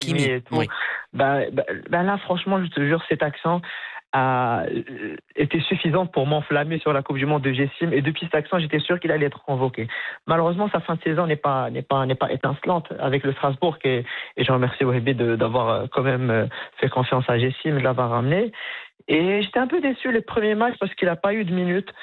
Hakimi et tout. oui. Là, franchement, je te jure, cet accent a été suffisant pour m'enflammer sur la Coupe du Monde de Gessim. Et depuis cet accent, j'étais sûr qu'il allait être convoqué. Malheureusement, sa fin de saison n'est pas étincelante avec le Strasbourg. Et je remercie Wahbi d'avoir quand même fait confiance à Gessim, de l'avoir ramené. Et j'étais un peu déçu les premiers matchs parce qu'il n'a pas eu de minutes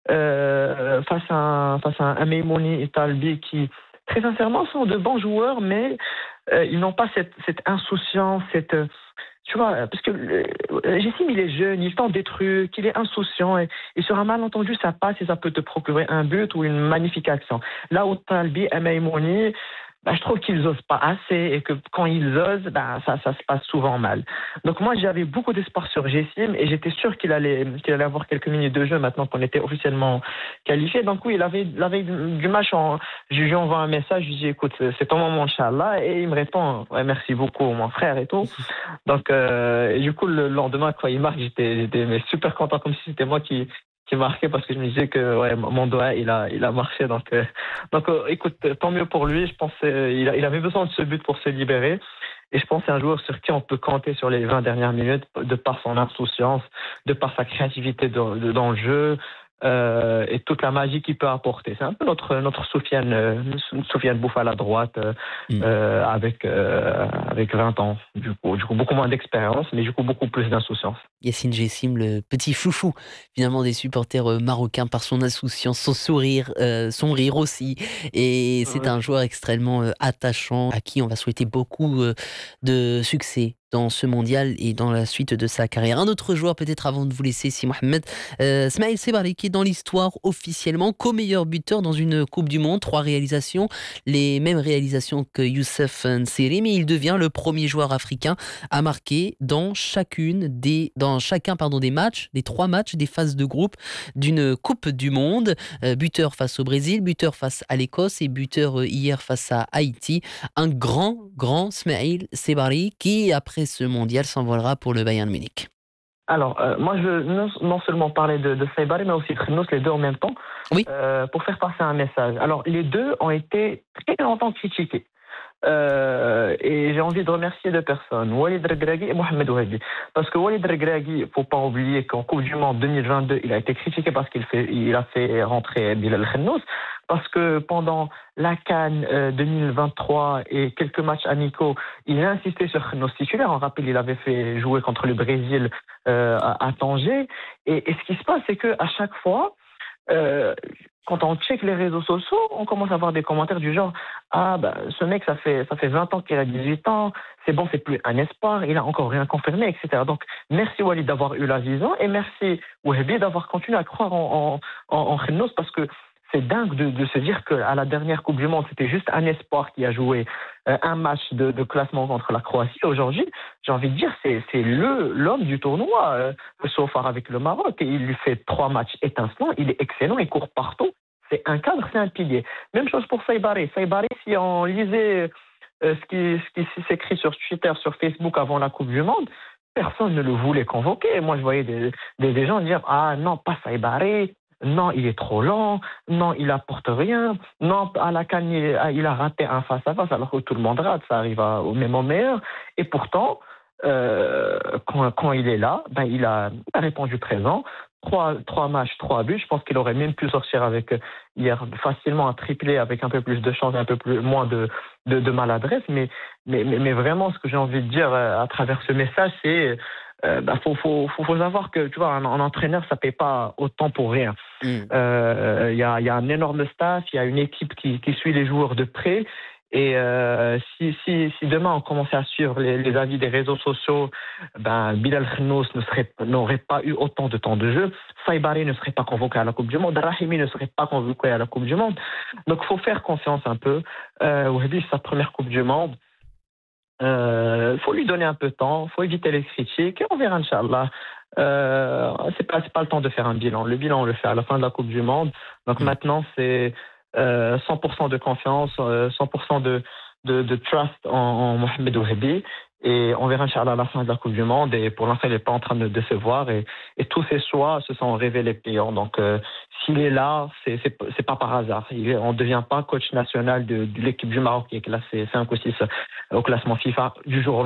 face à un Meimouni et Talbi qui, très sincèrement, sont de bons joueurs, mais ils n'ont pas cette insouciance, tu vois, parce que Jessim, il est jeune, il tente des trucs, il est insouciant, et sur un malentendu, ça passe et ça peut te procurer un but ou une magnifique action. Là où Talbi et Meimouni, je trouve qu'ils osent pas assez et que quand ils osent, ça se passe souvent mal. Donc moi, j'avais beaucoup d'espoir sur Jessim et j'étais sûr qu'il allait avoir quelques minutes de jeu maintenant qu'on était officiellement qualifié. Donc oui, la veille du match, je lui envoie un message, je lui dis écoute, c'est ton moment, Inch'Allah, et il me répond ouais, merci beaucoup, mon frère et tout. Donc et du coup, le lendemain, quand il marque, j'étais mais super content, comme si c'était moi qui marquait parce que je me disais que ouais, mon doigt il a marché donc écoute, tant mieux pour lui. Je pense il avait besoin de ce but pour se libérer et je pense que c'est un joueur sur qui on peut compter sur les 20 dernières minutes de par son insouciance, de par sa créativité dans le jeu et toute la magie qu'il peut apporter. C'est un peu notre Soufiane Boufal à droite Mm. avec 20 ans du coup beaucoup moins d'expérience mais du coup beaucoup plus d'insouciance. Yassine Jessim, le petit chouchou finalement des supporters marocains par son insouciance, son sourire, son rire aussi. Et c'est un joueur extrêmement attachant à qui on va souhaiter beaucoup de succès dans ce mondial et dans la suite de sa carrière. Un autre joueur peut-être avant de vous laisser, si Mohamed, Smaïl Sebari qui est dans l'histoire officiellement co-meilleur buteur dans une Coupe du Monde, 3 réalisations, les mêmes réalisations que Youssef N'Sery, mais il devient le premier joueur africain à marquer dans chacun des matchs, des 3 matchs des phases de groupe d'une Coupe du Monde. Buteur face au Brésil, buteur face à l'Écosse et buteur hier face à Haïti. Un grand Smaïl Sebari qui, après ce mondial, s'envolera pour le Bayern Munich. Alors, moi, je veux non seulement parler de Saibari, mais aussi Khnos, les deux en même temps, Oui, pour faire passer un message. Alors, les deux ont été très longtemps critiqués. Et j'ai envie de remercier 2 personnes, Walid Regragui et Mohamed Ouabi. Parce que Walid Regragui, il ne faut pas oublier qu'en Coupe du Monde 2022, il a été critiqué parce qu'il a fait rentrer Bilal Khennous. Parce que pendant la CAN 2023 et quelques matchs amicaux, il a insisté sur Khennous titulaire. On rappelle, il avait fait jouer contre le Brésil à Tanger. Et ce qui se passe, c'est qu'à chaque fois, euh, quand on check les réseaux sociaux, on commence à avoir des commentaires du genre ah ce mec ça fait 20 ans qu'il a 18 ans, c'est bon, c'est plus un espoir, il a encore rien confirmé, etc. Donc merci Walid d'avoir eu la vision et merci Wahbi d'avoir continué à croire en Khennous parce que c'est dingue de se dire qu'à la dernière Coupe du Monde, c'était juste un espoir qui a joué un match de classement contre la Croatie. Aujourd'hui, j'ai envie de dire, c'est l'homme du tournoi, sauf avec le Maroc. Et il lui fait 3 matchs étincelants, il est excellent, il court partout. C'est un cadre, c'est un pilier. Même chose pour Saibari. Saibari, si on lisait ce qui s'écrit sur Twitter, sur Facebook avant la Coupe du Monde, personne ne le voulait convoquer. Moi, je voyais des gens dire ah non, pas Saibari. Non, il est trop lent. Non, il apporte rien. Non, à la CAN, il a raté un face-à-face, alors que tout le monde rate, ça arrive même au meilleur. Et pourtant, quand il est là, il a répondu présent. 3 matchs, 3 buts. Je pense qu'il aurait même pu sortir avec hier facilement un triplé avec un peu plus de chance, un peu moins de maladresse. Mais vraiment, ce que j'ai envie de dire à travers ce message, c'est faut savoir que tu vois, un entraîneur, ça paye pas autant pour rien. mm. Il y a un énorme staff, il y a une équipe qui suit les joueurs de près. Et si demain on commençait à suivre les avis des réseaux sociaux, Bilal Khennous n'aurait pas eu autant de temps de jeu, Saibari ne serait pas convoqué à la Coupe du Monde, Rahimi ne serait pas convoqué à la Coupe du Monde. Donc il faut faire confiance un peu. Wahbi, c'est sa première Coupe du Monde. Faut lui donner un peu de temps, faut éviter les critiques, et on verra, Inch'Allah. C'est pas le temps de faire un bilan. Le bilan, on le fait à la fin de la Coupe du Monde. Donc Mm. maintenant, c'est 100% de confiance, 100% de trust en Mohamed Ouabi. Et on verra, Inch'Allah, à la fin de la Coupe du Monde. Et pour l'instant, il n'est pas en train de décevoir. Et tous ses choix se sont révélés payants. Donc, s'il est là, c'est pas par hasard. On ne devient pas coach national de l'équipe du Maroc qui est classée 5 ou 6 au classement FIFA du jour au